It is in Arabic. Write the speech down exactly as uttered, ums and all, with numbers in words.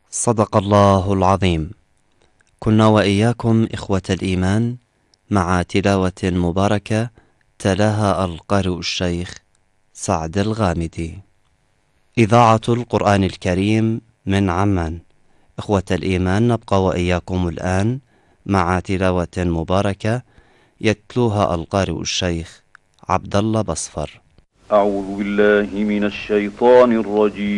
صدق الله العظيم. كنا وإياكم إخوة الإيمان مع تلاوة مباركة تلاها القارئ الشيخ سعد الغامدي. إذاعة القرآن الكريم من عمان. إخوة الإيمان، نبقى وإياكم الآن مع تلاوة مباركة يتلوها القارئ الشيخ عبد الله بصفر. أعوذ بالله من الشيطان الرجيم.